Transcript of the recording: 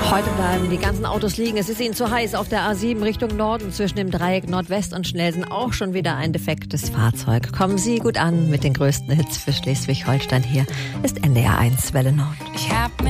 Heute bleiben die ganzen Autos liegen. Es ist ihnen zu heiß. Auf der A7 Richtung Norden zwischen dem Dreieck Nordwest und Schnelsen auch schon wieder ein defektes Fahrzeug. Kommen Sie gut an mit den größten Hits für Schleswig-Holstein. Hier ist NDR 1 Welle Nord.